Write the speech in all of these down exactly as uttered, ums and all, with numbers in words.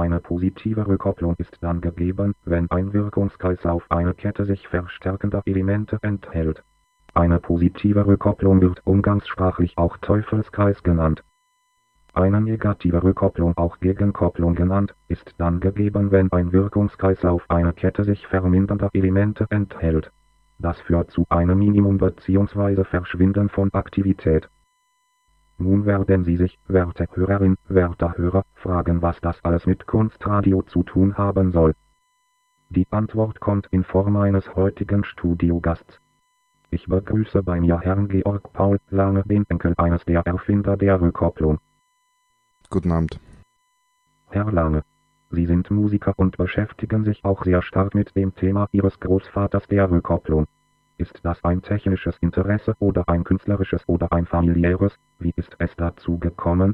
Eine positive Rückkopplung ist dann gegeben, wenn ein Wirkungskreislauf eine Kette sich verstärkender Elemente enthält. Eine positive Rückkopplung wird umgangssprachlich auch Teufelskreis genannt. Eine negative Rückkopplung, auch Gegenkopplung genannt, ist dann gegeben, wenn ein Wirkungskreislauf eine Kette sich vermindernder Elemente enthält. Das führt zu einem Minimum bzw. Verschwinden von Aktivität. Nun werden Sie sich, werte Hörerin, werter Hörer, fragen, was das alles mit Kunstradio zu tun haben soll. Die Antwort kommt in Form eines heutigen Studiogasts. Ich begrüße bei mir Herrn Georg Paul Lange, den Enkel eines der Erfinder der Rückkopplung. Guten Abend. Herr Lange, Sie sind Musiker und beschäftigen sich auch sehr stark mit dem Thema Ihres Großvaters der Rückkopplung. Ist das ein technisches Interesse oder ein künstlerisches oder ein familiäres? Wie ist es dazu gekommen?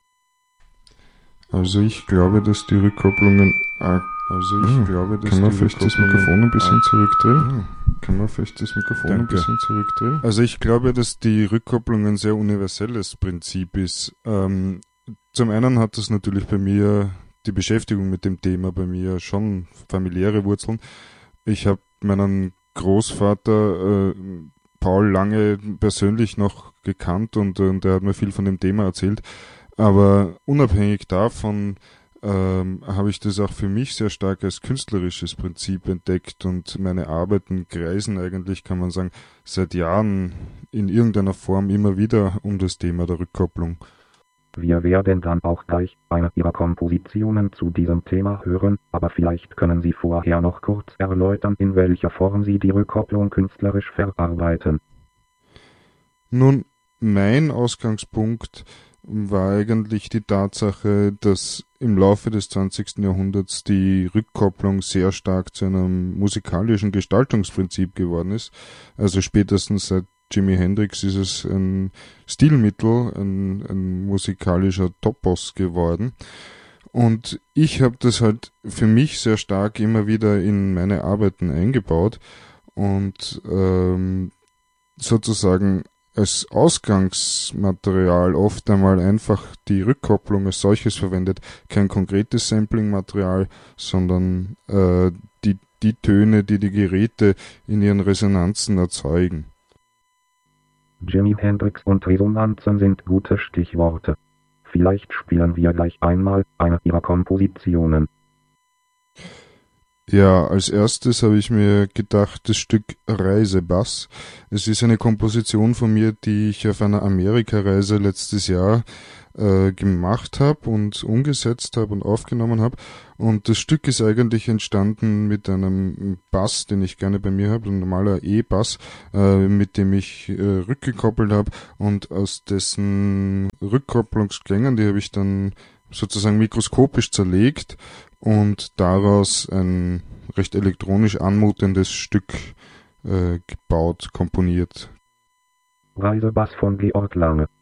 Also ich glaube, dass die Rückkopplungen... Ah, also ich hm, glaube, dass kann man vielleicht das Mikrofon ein bisschen ah, zurückdrehen? Hm, kann man vielleicht das Mikrofon Danke. ein bisschen zurückdrehen? Also ich glaube, dass die Rückkopplung ein sehr universelles Prinzip ist. Ähm, zum einen hat das natürlich bei mir die Beschäftigung mit dem Thema bei mir schon familiäre Wurzeln. Ich habe meinen Großvater äh, Paul Lange persönlich noch gekannt und, und er hat mir viel von dem Thema erzählt. Aber unabhängig davon ähm, habe ich das auch für mich sehr stark als künstlerisches Prinzip entdeckt und meine Arbeiten kreisen eigentlich, kann man sagen, seit Jahren in irgendeiner Form immer wieder um das Thema der Rückkopplung. Wir werden dann auch gleich eine Ihrer Kompositionen zu diesem Thema hören, aber vielleicht können Sie vorher noch kurz erläutern, in welcher Form Sie die Rückkopplung künstlerisch verarbeiten. Nun, mein Ausgangspunkt war eigentlich die Tatsache, dass im Laufe des zwanzigsten Jahrhunderts die Rückkopplung sehr stark zu einem musikalischen Gestaltungsprinzip geworden ist. Also spätestens seit Jimi Hendrix ist es ein Stilmittel, ein, ein musikalischer Topos geworden. Und ich habe das halt für mich sehr stark immer wieder in meine Arbeiten eingebaut und ähm, sozusagen als Ausgangsmaterial oft einmal einfach die Rückkopplung als solches verwendet. Kein konkretes Sampling-Material, sondern äh, die, die Töne, die die Geräte in ihren Resonanzen erzeugen. Jimi Hendrix und Resonanzen sind gute Stichworte. Vielleicht spielen wir gleich einmal eine Ihrer Kompositionen. Ja, als erstes habe ich mir gedacht, das Stück Reisebass. Es ist eine Komposition von mir, die ich auf einer Amerikareise letztes Jahr äh, gemacht habe und umgesetzt habe und aufgenommen habe. Und das Stück ist eigentlich entstanden mit einem Bass, den ich gerne bei mir habe, ein normaler E-Bass, äh, mit dem ich äh, rückgekoppelt habe. Und aus dessen Rückkopplungsklängen, die habe ich dann sozusagen mikroskopisch zerlegt und daraus ein recht elektronisch anmutendes Stück äh, gebaut, komponiert. Reisebass von Georg Lange.